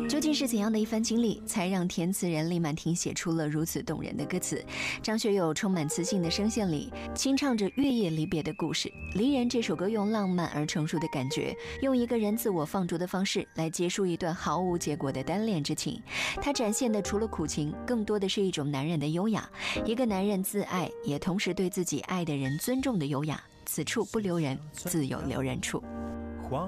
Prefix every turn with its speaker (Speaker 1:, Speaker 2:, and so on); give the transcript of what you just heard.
Speaker 1: 究竟是怎样的一番经历，才让填词人李满婷写出了如此动人的歌词？张学友充满磁性的声线里，轻唱着月夜离别的故事。离人这首歌用浪漫而成熟的感觉，用一个人自我放逐的方式来结束一段毫无结果的单恋之情。它展现的除了苦情，更多的是一种男人的优雅，一个男人自爱，也同时对自己爱的人尊重的优雅。此处不留人，自有留人处。